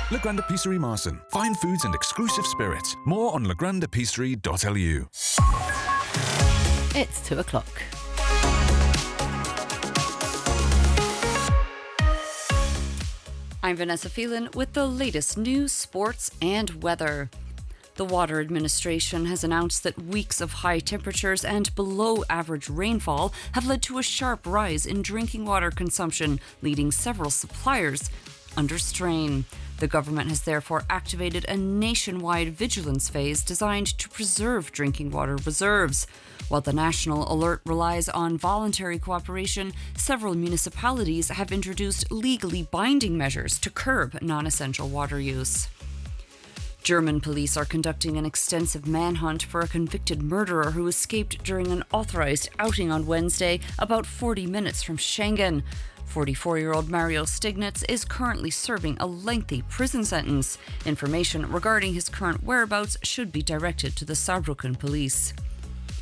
Le Grande Épicerie Marson. Fine foods and exclusive spirits. More on legrandepicerie.lu. It's 2 o'clock. I'm Vanessa Phelan with the latest news, sports and weather. The Water Administration has announced that weeks of high temperatures and below average rainfall have led to a sharp rise in drinking water consumption, leaving several suppliers under strain. The government has therefore activated a nationwide vigilance phase designed to preserve drinking water reserves. While the national alert relies on voluntary cooperation, several municipalities have introduced legally binding measures to curb non-essential water use. German police are conducting an extensive manhunt for a convicted murderer who escaped during an authorized outing on Wednesday, about 40 minutes from Schengen. 44-year-old Mario Stignitz is currently serving a lengthy prison sentence. Information regarding his current whereabouts should be directed to the Saarbrücken police.